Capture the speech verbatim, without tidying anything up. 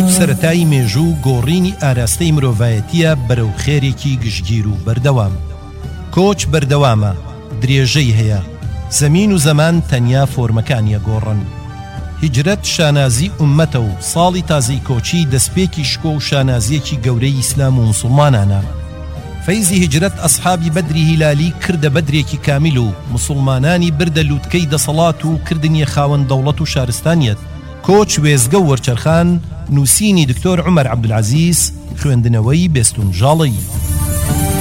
سەرەتای مێژوو گۆڕینی ئاراستەی مرۆڤایەتیە بەرەو خێرێکی گشتگیر و بەردەوام. کۆچ بەردەوامە، درێژەی هەیە، زەمین و زەمان تەنیا فۆرمەکانیە گۆڕن. هیجرەت شانازی ئومەتە و ساڵی تازەی کۆچی دەستپێکی شکۆ و شانازیەکی گەورەی ئیسلام و مسلمانانە. فەیزی هیجرەت ئەسحابی بەدری هیلالی کردە بەدرێکی کامیل و مسلمانانی بردە لووتکەی دەسەڵات و کردنیە خاوەن دەوڵەت و شارستانیەت. کۆچ وێزگە و وەرچەرخان نووسینی دکتۆر عومەر عەبدولعەزیز، خوێندنەوەی بێستونژاڵی.